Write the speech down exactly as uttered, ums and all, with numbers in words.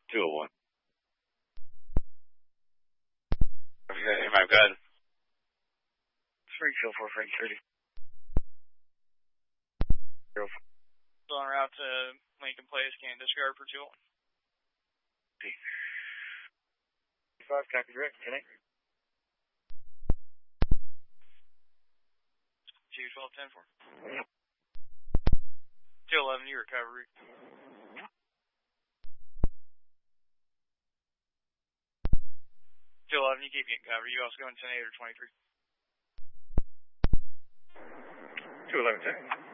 two oh one. Okay, my God. Springfield four Frank thirty. Still en route to Lincoln Place, can disregard for two oh one. five, copy direct, connect. two twelve ten four. two eleven, you recovery. two eleven, you keep getting covered. You also going ten eight or twenty-three. two eleven, check.